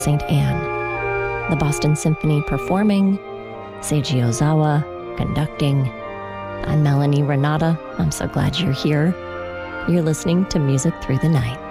St. Anne. The Boston Symphony performing, Seiji Ozawa conducting. I'm Melanie Renata. I'm so glad you're here. You're listening to Music Through the Night.